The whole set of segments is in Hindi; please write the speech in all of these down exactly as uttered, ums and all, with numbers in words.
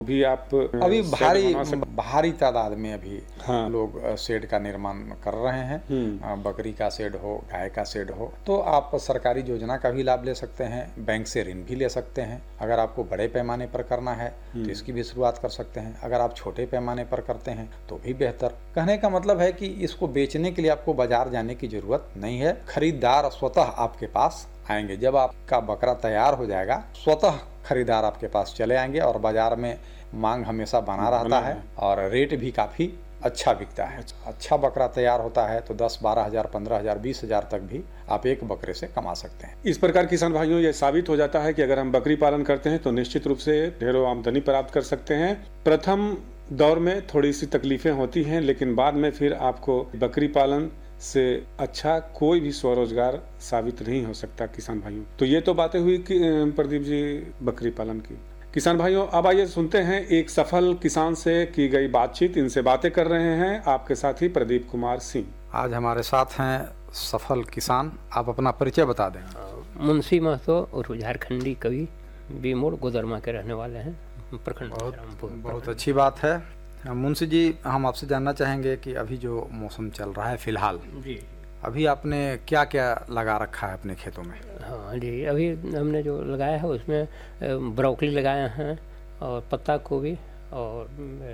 भी आप अभी भारी बना सक... भारी तादाद में अभी हाँ। लोग शेड का निर्माण कर रहे हैं। बकरी का शेड हो, गाय का शेड हो, तो आप सरकारी योजना का भी लाभ ले सकते हैं, बैंक से ऋण भी ले सकते हैं। अगर आपको बड़े पैमाने पर करना है तो इसकी भी शुरुआत कर सकते हैं। अगर आप छोटे पैमाने पर करते हैं तो भी बेहतर। कहने का मतलब है कि इसको बेचने के लिए आपको बाजार जाने की जरूरत नहीं है। खरीदार स्वतः आपके पास आएंगे। जब आपका बकरा तैयार हो जाएगा, स्वतः खरीदार आपके पास चले आएंगे और बाजार में मांग हमेशा बना रहता है और रेट भी काफ़ी अच्छा बिकता है। अच्छा बकरा तैयार होता है तो दस बारह हज़ार, पंद्रह हज़ार, बीस हज़ार तक भी आप एक बकरे से कमा सकते हैं। इस प्रकार किसान भाइयों, ये साबित हो जाता है कि अगर हम बकरी पालन करते हैं तो निश्चित रूप से ढेरों आमदनी प्राप्त कर सकते हैं। प्रथम दौर में थोड़ी सी तकलीफें होती हैं, लेकिन बाद में फिर आपको बकरी पालन से अच्छा कोई भी स्वरोजगार साबित नहीं हो सकता किसान भाइयों। तो ये तो बातें हुई कि प्रदीप जी बकरी पालन की। किसान भाइयों, अब आइए सुनते हैं एक सफल किसान से की गई बातचीत। इनसे बातें कर रहे हैं आपके साथी प्रदीप कुमार सिंह। आज हमारे साथ हैं सफल किसान। आप अपना परिचय बता दें। मुंशी महतो और झारखंडी कवि, बीमोड़ गोदरमा के रहने वाले हैं, प्रखंड। बहुत, बहुत अच्छी बात है। मुंशी जी, हम आपसे जानना चाहेंगे कि अभी जो मौसम चल रहा है फिलहाल जी, अभी आपने क्या क्या लगा रखा है अपने खेतों में? हाँ जी, अभी हमने जो लगाया है उसमें ब्रोकली लगाए हैं और पत्ता गोभी और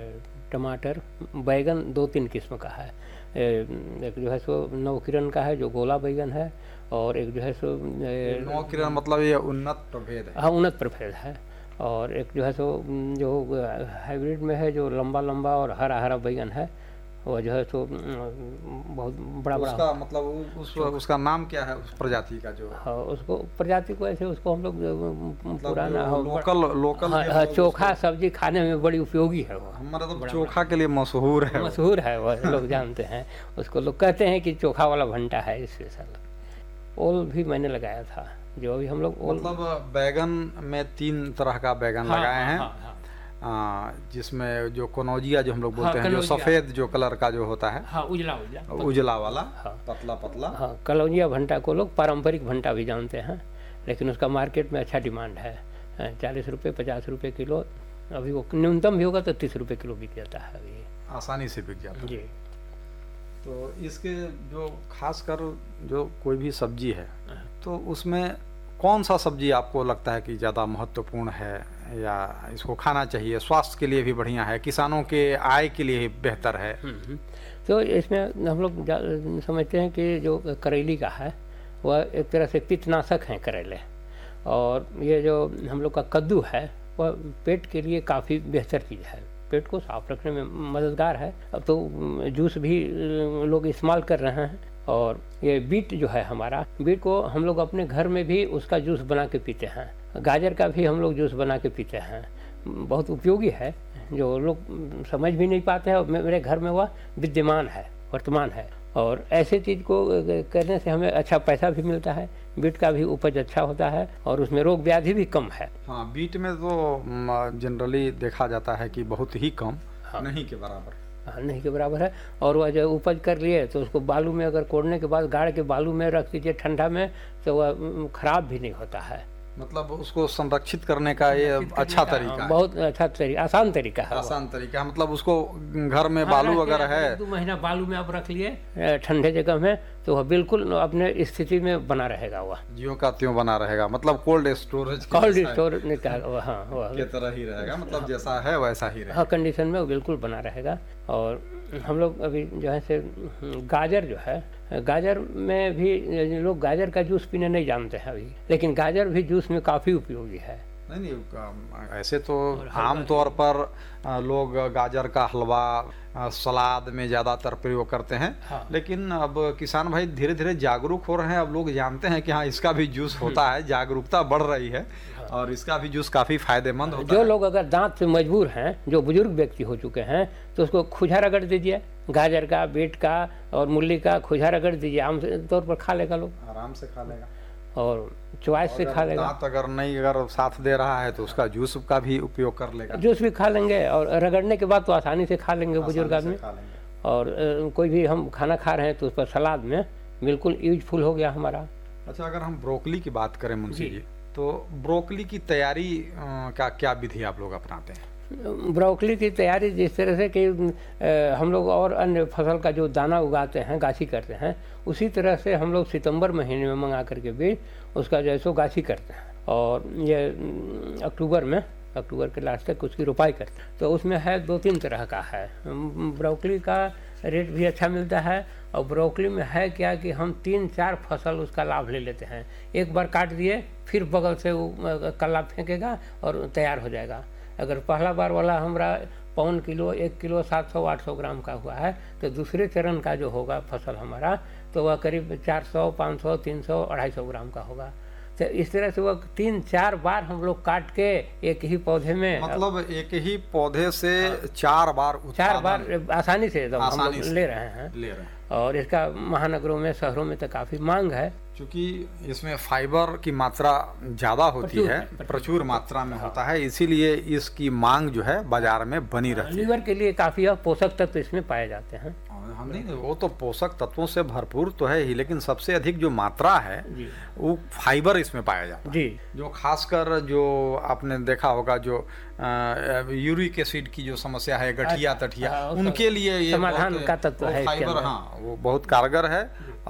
टमाटर, बैगन दो तीन किस्म का है। एक जो है सो नवकिरण का है जो गोला बैगन है, और एक जो है सो नवकिरण मतलब ये उन्नत प्रभेद है। हाँ, उन्नत प्रभेद है। और एक जो है सो जो हाइब्रिड में है जो लंबा लंबा और हरा हरा बैगन है, वो जो है तो बहुत बड़ा बड़ा। उसका मतलब उस, उसका नाम क्या है उस प्रजाति का? जो हाँ, उसको प्रजाति को ऐसे उसको हम लोग मतलब पुराना लोकल लोकल हाँ, हाँ, चोखा सब्जी खाने में बड़ी उपयोगी है वो। हमारा तो चोखा के लिए मशहूर है, मशहूर है वो, लोग जानते हैं उसको। लोग कहते हैं कि चोखा वाला भंटा है स्पेशल। ओल भी मैंने लगाया था, जो अभी हम लोग ओल मतलब बैगन में तीन तरह का बैगन हाँ, लगाए हैं। हाँ, हाँ, आ, जिसमें जो कनौजिया जो हम लोग बोलते हाँ, हैं, जो सफ़ेद जो कलर का जो होता है, हाँ, उजला उजला उजला वाला, हाँ, पतला पतला। हाँ, कलौजिया भंटा को लोग पारंपरिक भंटा भी जानते हैं, लेकिन उसका मार्केट में अच्छा डिमांड है। चालीस रुपये पचास रुपये किलो, अभी वो न्यूनतम भी होगा तो तीस रुपये किलो बिक जाता है अभी, आसानी से बिक जाता है जी। तो इसके जो खास कर जो कोई भी सब्जी है तो उसमें कौन सा सब्जी आपको लगता है कि ज़्यादा महत्वपूर्ण है, या इसको खाना चाहिए, स्वास्थ्य के लिए भी बढ़िया है, किसानों के आय के लिए बेहतर है? तो इसमें हम लोग समझते हैं कि जो करेली का है वह एक तरह से पित्तनाशक हैं करेले, और ये जो हम लोग का कद्दू है वह पेट के लिए काफ़ी बेहतर चीज़ है, पेट को साफ रखने में मददगार है। अब तो जूस भी लोग इस्तेमाल कर रहे हैं। और ये बीट जो है हमारा, बीट को हम लोग अपने घर में भी उसका जूस बना के पीते हैं। गाजर का भी हम लोग जूस बना के पीते हैं, बहुत उपयोगी है, जो लोग समझ भी नहीं पाते हैं। मेरे घर में वह विद्यमान है, वर्तमान है, और ऐसे चीज़ को करने से हमें अच्छा पैसा भी मिलता है। बीट का भी उपज अच्छा होता है और उसमें रोग व्याधि भी कम है। हाँ, बीट में तो जनरली देखा जाता है कि बहुत ही कम, हाँ, नहीं के बराबर, हाँ, नहीं के बराबर है। और वह जो उपज कर लिए तो उसको बालू में अगर कोड़ने के बाद गाड़ के बालू में रख दीजिए ठंडा में, तो वह खराब भी नहीं होता है। मतलब उसको संरक्षित करने का ये अच्छा तरीका है, बहुत अच्छा तरीका, आसान तरीका है, आसान तरीका। मतलब उसको घर में बालू अगर है, दो महीना बालू में आप रख लिए ठंडे जगह में, तो वह बिल्कुल अपने स्थिति में बना रहेगा, वह ज्यों का त्यों बना रहेगा। मतलब कोल्ड स्टोरेज कोल्ड स्टोर निकाल हाँ के तरह ही रहेगा, मतलब जैसा है वैसा ही रहेगा, हाँ, कंडीशन में वो बिल्कुल बना रहेगा। और हम लोग अभी जो है से गाजर जो है, गाजर में भी लोग गाजर का जूस पीने नहीं जानते हैं अभी, लेकिन गाजर भी जूस में काफ़ी उपयोगी है। नहीं नहीं, ऐसे तो आम तौर पर लोग गाजर का हलवा सलाद में ज़्यादातर प्रयोग करते हैं, हाँ। लेकिन अब किसान भाई धीरे धीरे जागरूक हो रहे हैं। अब लोग जानते हैं कि हाँ, इसका भी जूस होता है, जागरूकता बढ़ रही है, हाँ। और इसका भी जूस काफ़ी फायदेमंद होता जो है। लोग अगर दांत से मजबूर हैं, जो बुजुर्ग व्यक्ति हो चुके हैं, तो उसको खुजा रगड़ दीजिए, गाजर का, बीट का और मूली का खुजा रगड़ दीजिए, आम तौर पर खा लेगा, लोग आराम से खा लेगा और चॉइस से खा लेगा। दांत अगर नहीं अगर साथ दे रहा है तो उसका जूस का भी उपयोग कर लेगा, जूस भी खा लेंगे, और रगड़ने के बाद तो आसानी से खा लेंगे बुजुर्ग आदमी। और कोई भी हम खाना खा रहे हैं तो उस पर सलाद में बिल्कुल यूजफुल हो गया हमारा। अच्छा, अगर हम ब्रोकली की बात करें मुंशी जी, तो ब्रोकली की तैयारी का क्या विधि आप लोग अपनाते हैं? ब्रोकली की तैयारी जिस तरह से कि हम लोग और अन्य फसल का जो दाना उगाते हैं, गाछी करते हैं, उसी तरह से हम लोग सितंबर महीने में मंगा करके भी उसका जो है सो गाछी करते हैं और ये अक्टूबर में अक्टूबर के लास्ट तक उसकी रोपाई करते हैं। तो उसमें है दो तीन तरह का है। ब्रोकली का रेट भी अच्छा मिलता है और ब्रोकली में है क्या कि हम तीन चार फसल उसका लाभ ले लेते हैं। एक बार काट दिए, फिर बगल से वो कल्ला फेंकेगा और तैयार हो जाएगा। अगर पहला बार वाला हमारा पौन किलो एक किलो सात सौ आठ सौ ग्राम का हुआ है तो दूसरे चरण का जो होगा फसल हमारा तो वह करीब चार सौ पाँच सौ तीन सौ अढ़ाई सौ ग्राम का होगा। तो इस तरह से वह तीन चार बार हम लोग काट के एक ही पौधे में, मतलब एक ही पौधे से चार बार चार बार आसानी से एकदम हम लोग ले रहे हैं ले रहे हैं और इसका महानगरों में, शहरों में तो काफ़ी मांग है। क्योंकि इसमें फाइबर की मात्रा ज़्यादा होती है, प्रचुर मात्रा में होता है, इसीलिए इसकी मांग जो है बाजार में बनी रहती है। लीवर के लिए काफ़ी पोषक तत्व इसमें पाए जाते हैं। हम नहीं, वो तो पोषक तत्वों से भरपूर तो है ही, लेकिन सबसे अधिक जो मात्रा है वो फाइबर इसमें पाया जाता है जी। जो खासकर जो आपने देखा होगा जो यूरिक एसिड की जो समस्या है, गठिया तठिया, उनके लिए ये समाधान का तत्व है फाइबर। हाँ, वो बहुत कारगर है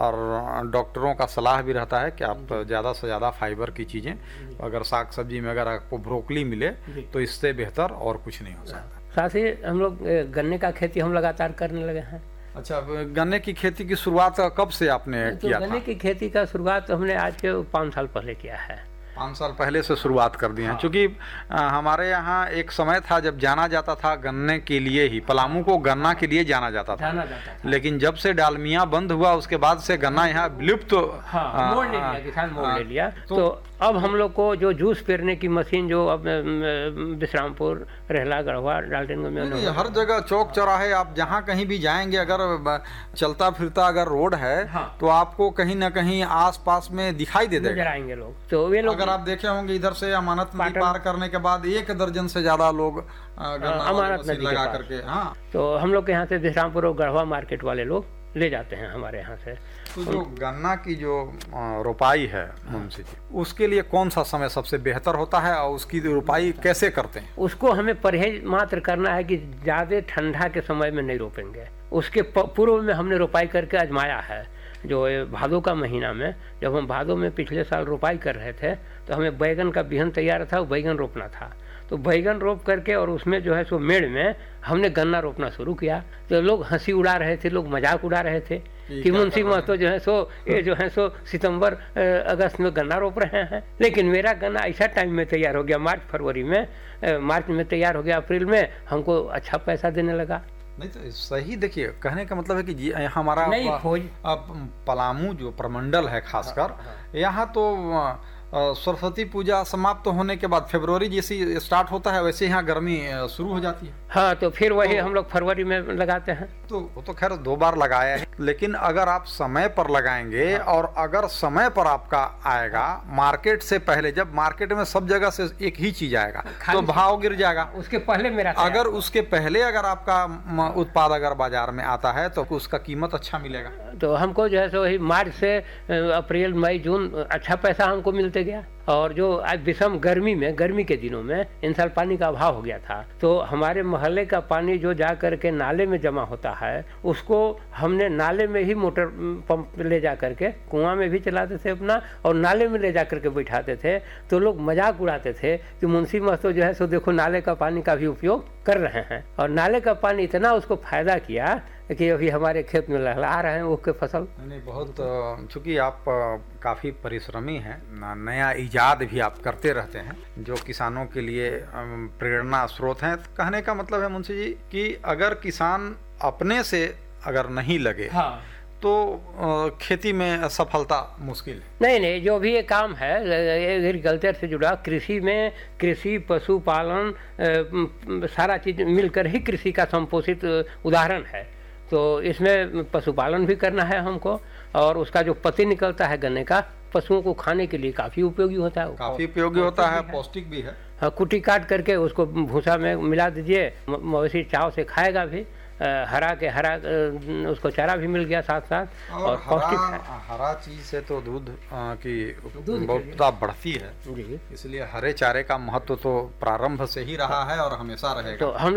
और डॉक्टरों का सलाह भी रहता है कि आप ज़्यादा से ज़्यादा फाइबर की चीज़ें, अगर साग सब्जी में अगर आपको ब्रोकली मिले तो इससे बेहतर और कुछ नहीं हो सकता। साथ ही हम लोग गन्ने का खेती हम लगातार करने लगे हैं। अच्छा, गन्ने की खेती की शुरुआत कब से आपने तो किया? गन्ने की खेती का शुरुआत हमने आज के पाँच साल पहले किया है। पाँच साल पहले से शुरुआत कर दी है। क्योंकि हमारे यहाँ एक समय था जब जाना जाता था गन्ने के लिए ही, पलामू को गन्ना के लिए जाना जाता था, जाना जाता था। लेकिन जब से डालमिया बंद हुआ उसके बाद से गन्ना यहाँ विलुप्त तो, हाँ, मोड़ ले लिया, किसान मोड़ ले लिया। तो, तो अब हम लोग को जो जूस पेरने की मशीन जो अब विश्रामपुर, रेहला, गढ़वा, डाल्टनगंज में हर जगह चौक चौराहे आप जहाँ कहीं भी जाएंगे, अगर चलता फिरता अगर रोड है हाँ। तो आपको कहीं ना कहीं आस पास में दिखाई दे देगा लोग। तो वे लोग अगर आप देखे होंगे इधर से अमानत नदी पार करने के बाद एक दर्जन से ज्यादा लोग अमानत नदी लगा करके हाँ। तो हम लोग के यहाँ से विश्रामपुर और गढ़वा मार्केट वाले लोग ले जाते हैं हमारे यहाँ से। तो जो गन्ना की जो रोपाई है मुंशी जी, उसके लिए कौन सा समय सबसे बेहतर होता है और उसकी रोपाई कैसे करते हैं? उसको हमें परहेज मात्र करना है कि ज़्यादा ठंडा के समय में नहीं रोपेंगे। उसके पूर्व में हमने रोपाई करके आजमाया है। जो भादों का महीना में, जब हम भादों में पिछले साल रोपाई कर रहे थे तो हमें बैगन का बिहन तैयार था, वो बैगन रोपना था। तो बैगन रोप करके और उसमें जो है सो मेड़ में हमने गन्ना रोपना शुरू किया। तो लोग हंसी उड़ा रहे थे, लोग मजाक उड़ा रहे थे कि मुंशी महतो जो है सो ये जो है सो सितंबर अगस्त में गन्ना रोप रहे हैं। लेकिन मेरा गन्ना ऐसा टाइम में तैयार हो गया, मार्च फरवरी में, मार्च में तैयार हो गया, अप्रैल में हमको अच्छा पैसा देने लगा। नहीं तो सही, देखिए कहने का मतलब है कि हमारा पलामू जो प्रमंडल है खासकर, यहाँ तो सरस्वती पूजा समाप्त तो होने के बाद फरवरी जैसी स्टार्ट होता है वैसे यहाँ गर्मी शुरू हो जाती है। हाँ, तो फिर वही तो, हम लोग फरवरी में लगाते हैं। तो वो तो खैर दो बार लगाया है, लेकिन अगर आप समय पर लगाएंगे हाँ। और अगर समय पर आपका आएगा मार्केट से पहले, जब मार्केट में सब जगह से एक ही चीज आएगा तो भाव गिर जाएगा। उसके पहले मेरा अगर उसके पहले अगर आपका उत्पाद अगर बाजार में आता है तो उसका कीमत अच्छा मिलेगा। तो हमको जो है सो वही मार्च से अप्रैल मई जून अच्छा पैसा हमको मिलते गया। और जो आज विषम गर्मी में, गर्मी के दिनों में इन साल पानी का अभाव हो गया था, तो हमारे मोहल्ले का पानी जो जा करके नाले में जमा होता है उसको हमने नाले में ही मोटर पंप ले जा करके कुआं में भी चलाते थे अपना और नाले में ले जा करके बैठाते थे। तो लोग मजाक उड़ाते थे कि मुंशी महतो जो है सो देखो नाले का पानी का भी उपयोग कर रहे हैं। और नाले का पानी इतना उसको फायदा किया कि अभी हमारे खेत में लहला रहे हैं वो के फसल। नहीं, बहुत चूँकि आप काफ़ी परिश्रमी हैं, नया इजाद भी आप करते रहते हैं जो किसानों के लिए प्रेरणा स्रोत हैं। कहने का मतलब है मुंशी जी कि अगर किसान अपने से अगर नहीं लगे हाँ। तो खेती में सफलता मुश्किल है। नहीं नहीं, जो भी ये काम है एग्रीकल्चर से जुड़ा, कृषि में कृषि पशुपालन सारा चीज़ मिलकर ही कृषि का संपोषित उदाहरण है। तो इसमें पशुपालन भी करना है हमको और उसका जो पत्ती निकलता है गन्ने का पशुओं को खाने के लिए काफ़ी उपयोगी होता है। काफ़ी उपयोगी होता है, पौष्टिक भी है। हाँ, कुटी काट करके उसको भूसा में मिला दीजिए, मवेशी चाव से खाएगा भी हरा के हरा उसको चारा भी मिल गया साथ साथ और, और पौष्टिक है। हरा चीज से तो दूध की उपभोक्ता बढ़ती है, इसलिए हरे चारे का महत्व तो प्रारंभ से ही रहा है और हमेशा रहेगा। तो हम